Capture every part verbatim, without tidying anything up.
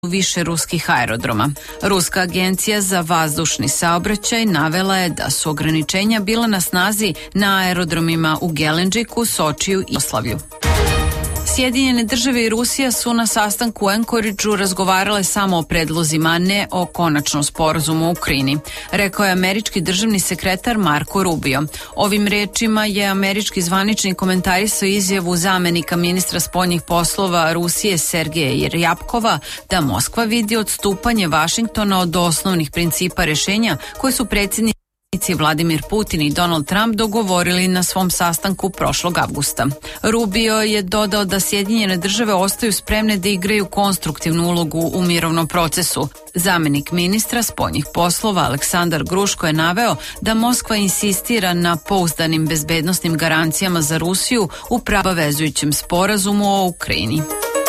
više ruskih aerodroma. Ruska agencija za vazdušni saobraćaj navela je da su ograničenja bila na snazi na aerodromima u Gelenđiku, Sočiju i Oslavlju. Sjedinjene države i Rusija su na sastanku u Anchorageu razgovarale samo o predlozima, a ne o konačnom sporazumu u Ukrajini, rekao je američki državni sekretar Marko Rubio. Ovim rečima je američki zvaničnik komentarisao izjavu zamenika ministra spoljnih poslova Rusije Sergeja Rjapkova da Moskva vidi odstupanje Vašingtona od osnovnih principa rešenja koje su predsjednici Vladimir Putin i Donald Trump dogovorili na svom sastanku prošlog avgusta. Rubio je dodao da Sjedinjene države ostaju spremne da igraju konstruktivnu ulogu u mirovnom procesu. Zamenik ministra spoljnih poslova Aleksandar Gruško je naveo da Moskva insistira na pouzdanim bezbednosnim garancijama za Rusiju u pravovezujućem sporazumu o Ukrajini.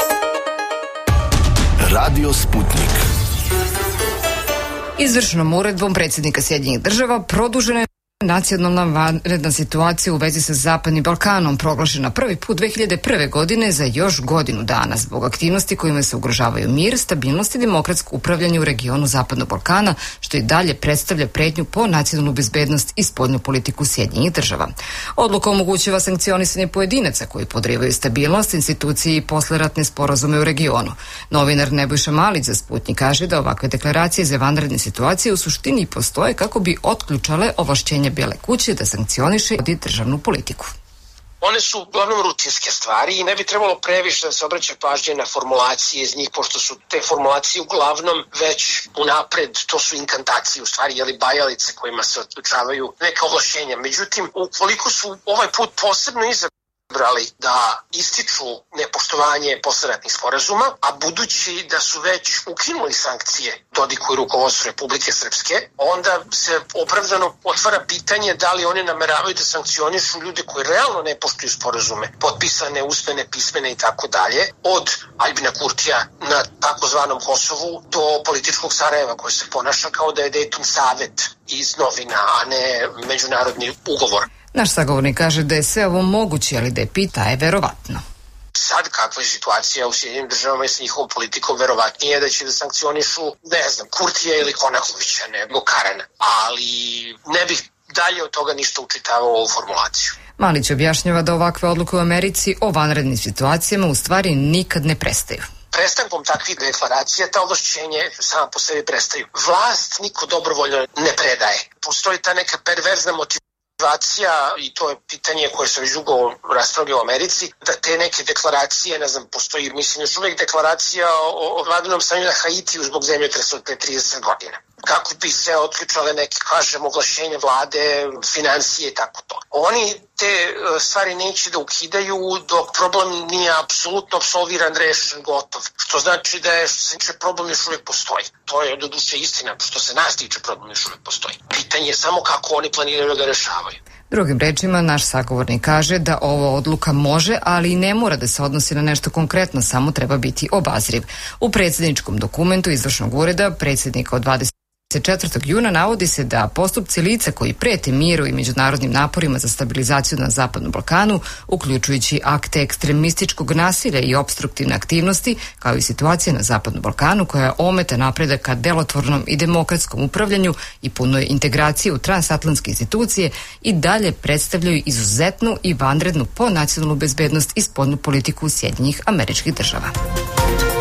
Radio Sputnik. Izvršnom uredbom predsjednika Sjedinjenih država produžena je nacionalna vanredna situacija u vezi sa Zapadnim Balkanom, proglašena prvi put dve hiljade prve. godine za još godinu dana zbog aktivnosti kojima se ugrožavaju mir, stabilnost i demokratsko upravljanje u regionu Zapadnog Balkana, što i dalje predstavlja pretnju po nacionalnu bezbednost i spoljnu politiku Sjedinjenih država. Odluka omogućava sankcionisanje pojedinaca koji podrivaju stabilnost, institucije i posleratne sporazume u regionu. Novinar Nebojša Malić za Sputnik kaže da ovakve deklaracije za vanredne situacije u suštini postoje kako bi otključale ovlašćenje Bijele kuće da sankcioniše i državnu politiku. One su uglavnom rutinske stvari i ne bi trebalo previše da se obraća pažnje na formulacije iz njih, pošto su te formulacije uglavnom već unapred, to su inkantacije u stvari, jeli bajalice kojima se otključavaju neka ovlašćenja. Međutim, ukoliko su ovaj put posebno izabrali da ističu nepoštovanje posleratnih sporazuma, a budući da su već ukinuli sankcije Dodiku i rukovodstvu Republike Srpske, onda se opravdano otvara pitanje da li oni nameravaju da sankcionišu ljude koji realno ne poštuju sporazume, potpisane, usmene, pismene i tako dalje, od Aljbina Kurtija na takozvanom Kosovu do političkog Sarajeva koji se ponaša kao da je Dejton savet iz novina, a ne međunarodni ugovor. Naš sagovornik kaže da je sve ovo moguće, ali da je pita je verovatno. Sad kakva je situacija u Sjedinjenim državama i sa njihovom politikom, verovatnije je da će da sankcionišu, ne znam, Kurtija ili Konakovića, nego Karana. Ali ne bih dalje od toga ništa učitavao ovu formulaciju. Malić objašnjava da ovakve odluke u Americi o vanrednim situacijama u stvari nikad ne prestaju. Prestankom takvih deklaracija ta ovlašćenje sama po sebi prestaju. Vlast niko dobrovoljno ne predaje. Postoji ta neka perverzna motivacija i to je pitanje koje se već dugo raspravlja u Americi, da te neke deklaracije, ne znam, postoji, mislim, još uvijek deklaracija o, o vladinom stanju na Haitiju zbog zemljotresa od pre trideset godina. Kako bi se otključale neke, kažem, oglašenja vlade, financije i tako to. Oni te stvari neće da ukidaju dok problem nije apsolutno apsolviran, rešen, gotov. Što znači da je, što se tiče, problem još uvijek postoji. To je do duše istina, što se nas tiče, problem još uvijek postoji. Pitanje je samo kako oni planiraju da ga rešavaju. Drugim rečima, naš sagovornik kaže da ova odluka može, ali i ne mora da se odnosi na nešto konkretno, samo treba biti obazriv. U predsjedničkom dokumentu izvršnog ureda predsjednika od dvadeset četvrtog juna navodi se da postupci lica koji prete miru i međunarodnim naporima za stabilizaciju na Zapadnom Balkanu, uključujući akte ekstremističkog nasilja i opstruktivne aktivnosti, kao i situacija na Zapadnom Balkanu koja ometa napredak ka delotvornom i demokratskom upravljanju i punoj integraciji u transatlantske institucije, i dalje predstavljaju izuzetnu i vanrednu po nacionalnu bezbednost i spoljnu politiku Sjedinjenih Američkih Država.